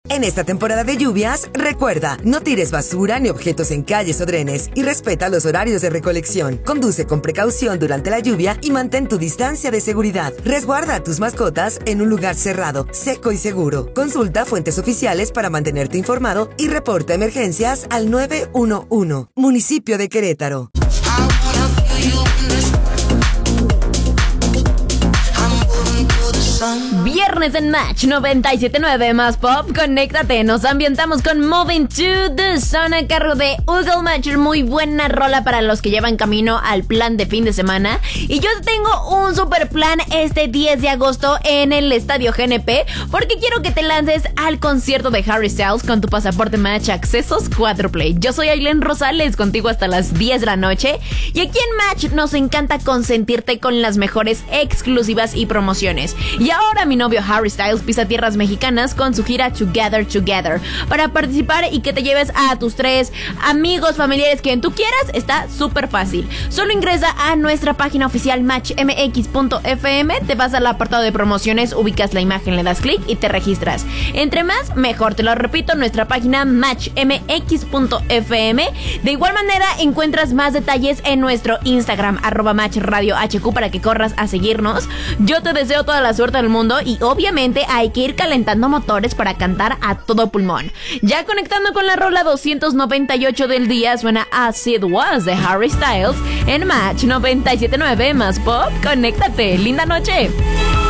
En esta temporada de lluvias, recuerda, no tires basura ni objetos en calles o drenes y respeta los horarios de recolección. Conduce con precaución durante la lluvia y mantén tu distancia de seguridad. Resguarda a tus mascotas en un lugar cerrado, seco y seguro. Consulta fuentes oficiales para mantenerte informado y reporta emergencias al 911. Municipio de Querétaro. Viernes en Match 97.9 más pop, conéctate, nos ambientamos con Moving to the Sun a cargo de Google Matcher. Muy buena rola para los que llevan camino al plan de fin de semana. Y yo tengo un super plan este 10 de agosto en el Estadio GNP, porque quiero que te lances al concierto de Harry Styles con tu pasaporte Match Accesos 4Play. Yo soy Ailén Rosales, contigo hasta las 10 de la noche. Y aquí en Match nos encanta consentirte con las mejores exclusivas y promociones. Y ahora mi novio Harry Styles pisa tierras mexicanas con su gira Together Together. Para participar y que te lleves a tus 3 amigos, familiares, quien tú quieras, está súper fácil. Solo ingresa a nuestra página oficial matchmx.fm, te vas al apartado de promociones, ubicas la imagen, le das clic y te registras. Entre más, mejor. Te lo repito, nuestra página matchmx.fm. De igual manera, encuentras más detalles en nuestro Instagram, @matchradiohq, para que corras a seguirnos. Yo te deseo toda la suerte del mundo y obviamente hay que ir calentando motores para cantar a todo pulmón. Ya conectando con la rola 298 del día, suena As It Was de Harry Styles en Match 97.9 más pop. Conéctate, linda noche.